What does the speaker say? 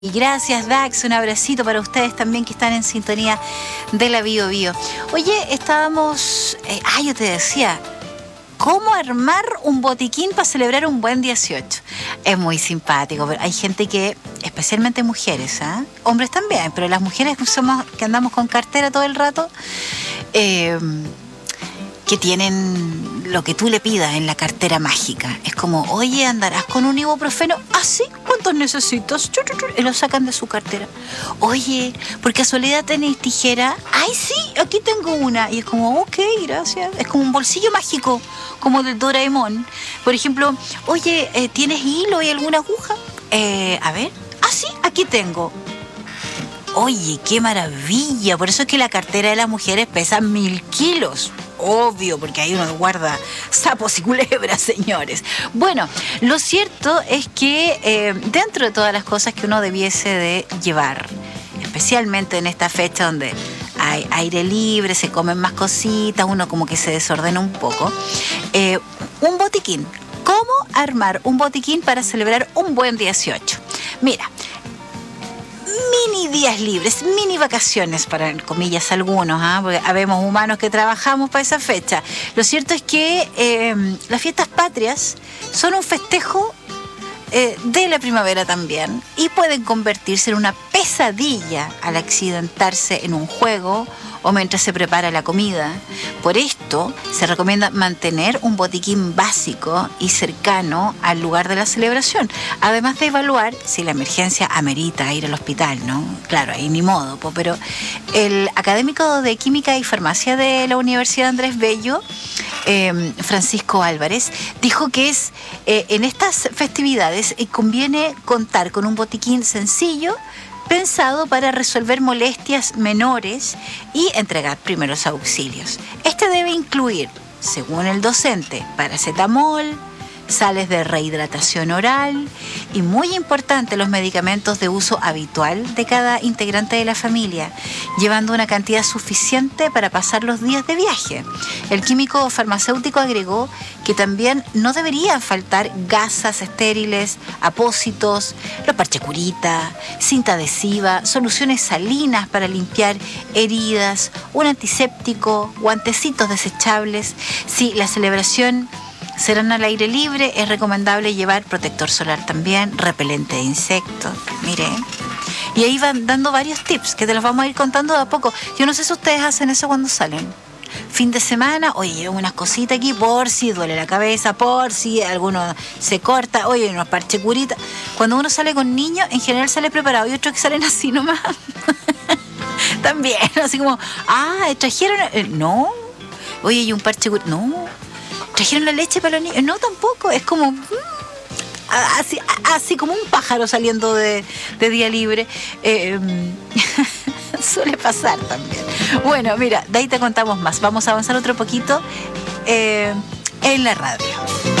Y gracias, Dax, un abracito para ustedes también que están en sintonía de la Bio Bio. Oye, estábamos, yo te decía, ¿cómo armar un botiquín para celebrar un buen 18? Es muy simpático, pero hay gente que, especialmente mujeres, hombres también, pero las mujeres somos que andamos con cartera todo el rato, que tienen lo que tú le pidas en la cartera mágica. Es como, oye, ¿andarás con un ibuprofeno? ¿Ah, sí? ¿Cuántos necesitas? Y lo sacan de su cartera. Oye, ¿por casualidad tenés tijera? Ay, sí, aquí tengo una. Y es como, ok, gracias. Es como un bolsillo mágico, como del Doraemon. Por ejemplo, oye, ¿tienes hilo y alguna aguja? A ver. Ah, sí, aquí tengo. Oye, qué maravilla. Por eso es que la cartera de las mujeres pesa 1000 kilos. Obvio, porque ahí uno guarda sapos y culebras, señores. Bueno, lo cierto es que dentro de todas las cosas que uno debiese de llevar, especialmente en esta fecha donde hay aire libre, se comen más cositas, uno como que se desordena un poco, un botiquín. ¿Cómo armar un botiquín para celebrar un buen 18? Mira, mini días libres, mini vacaciones para, comillas, algunos, porque habemos humanos que trabajamos para esa fecha. Lo cierto es que las fiestas patrias son un festejo de la primavera también y pueden convertirse en una pesadilla al accidentarse en un juego o mientras se prepara la comida. Por esto se recomienda mantener un botiquín básico y cercano al lugar de la celebración, además de evaluar si la emergencia amerita ir al hospital, ¿no? Claro, ahí ni modo, pero el académico de Química y Farmacia de la Universidad Andrés Bello, Francisco Álvarez, dijo que en estas festividades conviene contar con un botiquín sencillo pensado para resolver molestias menores y entregar primeros auxilios. Este debe incluir, según el docente, paracetamol, sales de rehidratación oral y, muy importante, los medicamentos de uso habitual de cada integrante de la familia, llevando una cantidad suficiente para pasar los días de viaje. El químico farmacéutico agregó que también no deberían faltar gasas estériles, apósitos, los parches curita, cinta adhesiva, soluciones salinas para limpiar heridas, un antiséptico, guantecitos desechables. Si la celebración serán al aire libre, es recomendable llevar protector solar también, repelente de insectos, miren. Y ahí van dando varios tips que te los vamos a ir contando de a poco. Yo no sé si ustedes hacen eso cuando salen. Fin de semana, oye, llevo unas cositas aquí por si duele la cabeza, por si alguno se corta, oye, unos parches curitas. Cuando uno sale con niños, en general sale preparado y otros que salen así nomás. También, así como, trajeron, no, oye, y un parche curita, no. ¿Trajeron la leche para los niños? No, tampoco. Es como así como un pájaro saliendo de día libre. Suele pasar también. Bueno, mira, de ahí te contamos más. Vamos a avanzar otro poquito en la radio.